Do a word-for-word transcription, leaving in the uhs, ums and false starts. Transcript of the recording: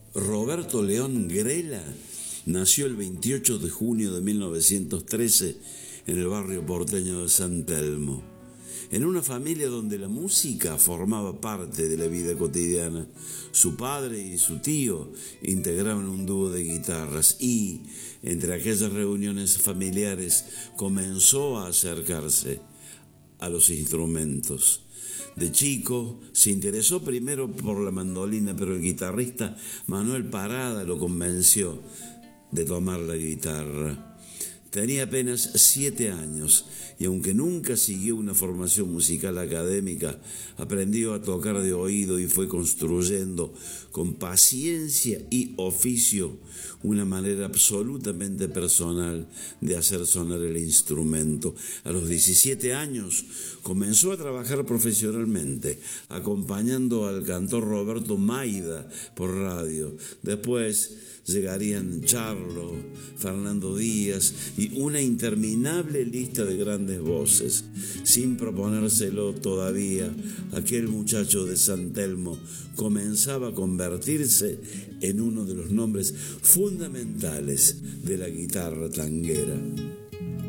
Roberto León Grela nació el veintiocho de junio de mil novecientos trece en el barrio porteño de San Telmo, en una familia donde la música formaba parte de la vida cotidiana. Su padre y su tío integraban un dúo de guitarras y, entre aquellas reuniones familiares, comenzó a acercarse a los instrumentos. De chico se interesó primero por la mandolina, pero el guitarrista Manuel Parada lo convenció de tomar la guitarra. Tenía apenas siete años y aunque nunca siguió una formación musical académica, aprendió a tocar de oído y fue construyendo con paciencia y oficio una manera absolutamente personal de hacer sonar el instrumento. A los diecisiete años comenzó a trabajar profesionalmente, acompañando al cantor Roberto Maida por radio. Después llegarían Charlo, Fernando Díaz y una interminable lista de grandes voces. Sin proponérselo todavía, aquel muchacho de San Telmo comenzaba a convertirse en uno de los nombres fundamentales de la guitarra tanguera.